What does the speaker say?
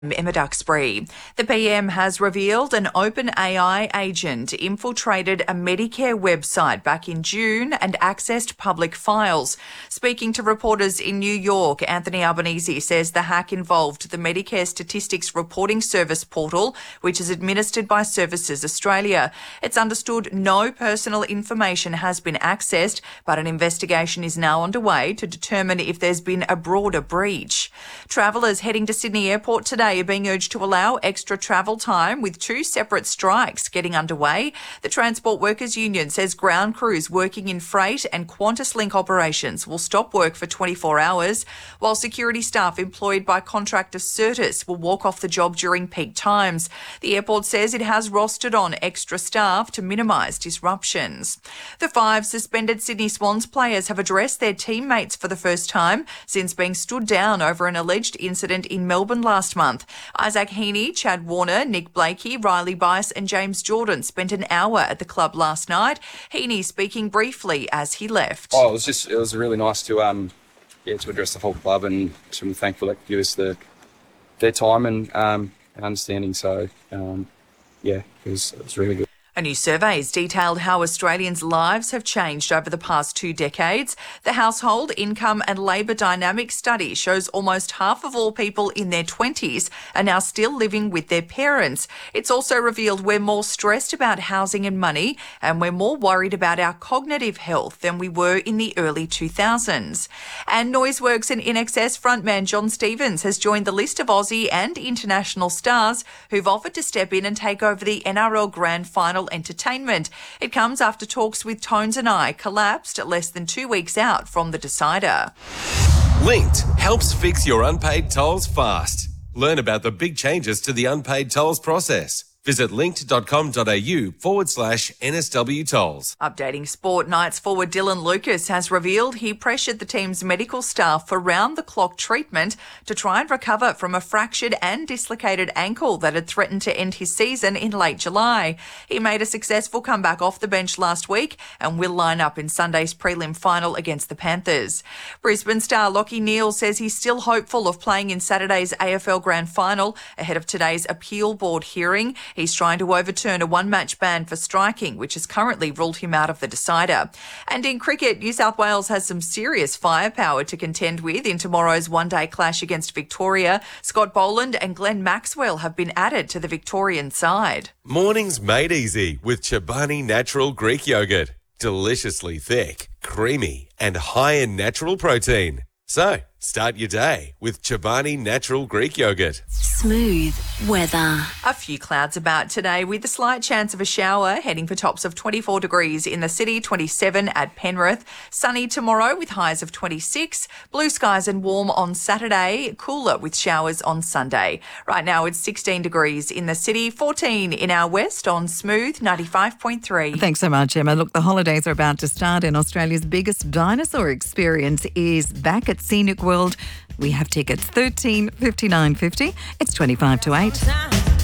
Emma Duxbury. The PM has revealed an OpenAI agent infiltrated a Medicare website back in June and accessed public files. Speaking to reporters in New York, Anthony Albanese says the hack involved the Medicare Statistics Reporting Service portal, which is administered by Services Australia. It's understood no personal information has been accessed, but an investigation is now underway to determine if there's been a broader breach. Travellers heading to Sydney Airport today are being urged to allow extra travel time, with two separate strikes getting underway. The Transport Workers Union says ground crews working in freight and QantasLink operations will stop work for 24 hours, while security staff employed by contractor Certis will walk off the job during peak times. The airport says it has rostered on extra staff to minimise disruptions. The 5 suspended Sydney Swans players have addressed their teammates for the first time since being stood down over an alleged incident in Melbourne last month. Isaac Heaney, Chad Warner, Nick Blakey, Riley Bice and James Jordan spent an hour at the club last night. Heaney speaking briefly as he left. It was really nice to address the whole club, and I'm thankful that give us their time and understanding. So it was really good. A new survey has detailed how Australians' lives have changed over the past 2 decades. The Household Income and Labour Dynamics study shows almost half of all people in their 20s are now still living with their parents. It's also revealed we're more stressed about housing and money, and we're more worried about our cognitive health than we were in the early 2000s. And Noiseworks and INXS frontman John Stevens has joined the list of Aussie and international stars who've offered to step in and take over the NRL Grand Final entertainment. It comes after talks with Tones and I collapsed less than 2 weeks out from the decider. Linked helps fix your unpaid tolls fast. Learn about the big changes to the unpaid tolls process. Visit linked.com.au/NSW tolls. Updating sport, Knights forward Dylan Lucas has revealed he pressured the team's medical staff for round-the-clock treatment to try and recover from a fractured and dislocated ankle that had threatened to end his season in late July. He made a successful comeback off the bench last week and will line up in Sunday's prelim final against the Panthers. Brisbane star Lachie Neale says he's still hopeful of playing in Saturday's AFL Grand Final ahead of today's appeal board hearing. He's trying to overturn a one-match ban for striking, which has currently ruled him out of the decider. And in cricket, New South Wales has some serious firepower to contend with in tomorrow's one-day clash against Victoria. Scott Boland and Glenn Maxwell have been added to the Victorian side. Mornings made easy with Chobani Natural Greek Yogurt. Deliciously thick, creamy and high in natural protein. So, start your day with Chobani Natural Greek Yogurt. Smooth weather. A few clouds about today with a slight chance of a shower, heading for tops of 24 degrees in the city, 27 at Penrith. Sunny tomorrow with highs of 26. Blue skies and warm on Saturday, cooler with showers on Sunday. Right now it's 16 degrees in the city, 14 in our west on Smooth 95.3. Thanks so much, Emma. Look, the holidays are about to start and Australia's biggest dinosaur experience is back at Scenic World. We have tickets, $13.59.50. It's 25 to 8.